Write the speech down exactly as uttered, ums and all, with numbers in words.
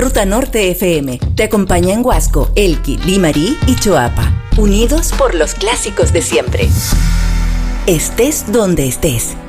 Ruta Norte F M te acompaña en Huasco, Elqui, Limarí y Choapa. Unidos por los clásicos de siempre. Estés donde estés.